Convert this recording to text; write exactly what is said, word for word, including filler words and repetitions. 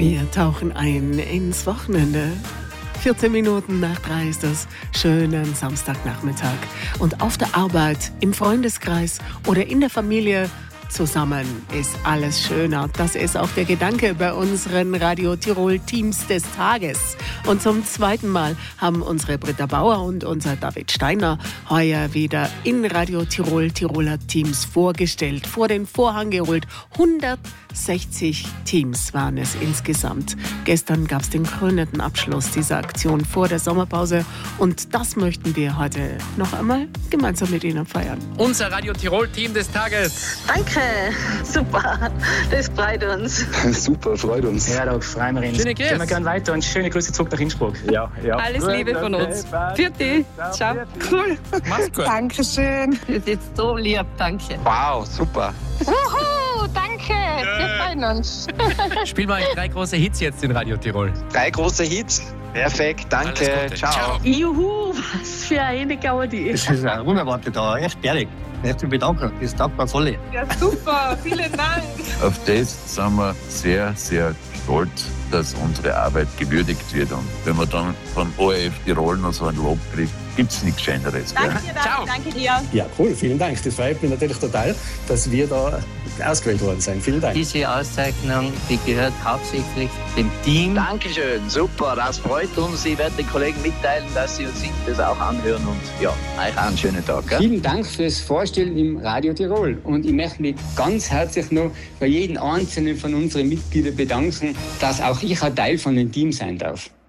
Wir tauchen ein ins Wochenende. vierzehn Minuten nach drei ist es, schönen Samstagnachmittag. Und auf der Arbeit, im Freundeskreis oder in der Familie zusammen ist alles schöner. Das ist auch der Gedanke bei unseren Radio Tirol Teams des Tages. Und zum zweiten Mal haben unsere Britta Bauer und unser David Steiner heuer wieder in Radio Tirol Tiroler Teams vorgestellt, vor den Vorhang geholt. hundertsechzig Teams waren es insgesamt. Gestern gab es den krönenden Abschluss dieser Aktion vor der Sommerpause und das möchten wir heute noch einmal gemeinsam mit Ihnen feiern. Unser Radio Tirol Team des Tages. Danke, super, das freut uns. Super, freut uns. Ja, da freuen wir uns. Schöne Grüße. Gehen wir gerne weiter und schöne Grüße zurück nach Innsbruck. Ja, ja. Alles Liebe von uns. Für dich. Ciao. Cool. Mach's gut. Dankeschön. Das ist jetzt so lieb, danke. Wow, super. Wuhu, danke. Wir freuen uns. Spielen wir euch drei große Hits jetzt in Radio Tirol. Drei große Hits. Perfekt, danke. Alles Gute. Ciao. Ciao. Juhu, was für eine Gaudi. Das ist ein unerwartet, aber echt ehrlich. Herzlichen bedanken, das taugt mir voll. Ja, super. Vielen Dank. Auf das sind wir sehr, sehr stolz, dass unsere Arbeit gewürdigt wird. Und wenn man dann von O R F Tirol noch so ein Lob kriegt, gibt es nichts Schöneres. Danke Gell? dir, Ciao. danke dir. Ja, cool, vielen Dank. Das freut mich natürlich total, dass wir da ausgewählt worden sind. Vielen Dank. Diese Auszeichnung, die gehört hauptsächlich dem Team. Dankeschön, super, das freut uns. Ich werde den Kollegen mitteilen, dass sie uns das auch anhören und ja, euch auch einen schönen Tag. Gell? Vielen Dank fürs Vorstellen im Radio Tirol und ich möchte mich ganz herzlich noch bei jedem einzelnen von unseren Mitgliedern bedanken, dass auch ich ein Teil von dem Team sein darf.